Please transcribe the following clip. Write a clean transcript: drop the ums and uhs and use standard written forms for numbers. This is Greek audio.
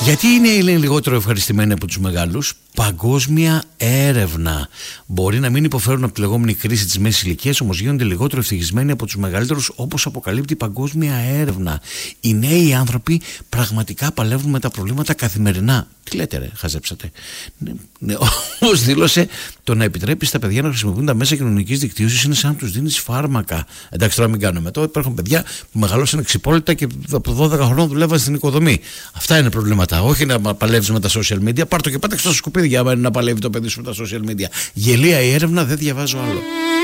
Γιατί είναι λιγότερο ευχαριστημένοι από τους μεγάλους? Παγκόσμια έρευνα. Μπορεί να μην υποφέρουν από τη λεγόμενη κρίση της μέσης ηλικίας, όμως γίνονται λιγότερο ευτυχισμένοι από τους μεγαλύτερους, όπως αποκαλύπτει η παγκόσμια έρευνα. Οι νέοι άνθρωποι πραγματικά παλεύουν με τα προβλήματα καθημερινά. Τι λέτε ρε, χαζέψατε? Ναι, όπως δήλωσε, το να επιτρέπεις στα παιδιά να χρησιμοποιούν τα μέσα κοινωνικής δικτύωσης είναι σαν να τους δίνεις φάρμακα. Εντάξει, τώρα μην κάνουμε τώρα. Υπάρχουν παιδιά που μεγαλώσαν εξυπόλυτα και από 12 χρόνια δουλεύαν στην οικοδομή. Αυτά είναι προβλήματα. Όχι να παλεύεις με τα social media. Πάρ' το και πάτε στο σκουπίδι για να παλεύει το παιδί σου με τα social media. Γελία η έρευνα, δεν διαβάζω άλλο.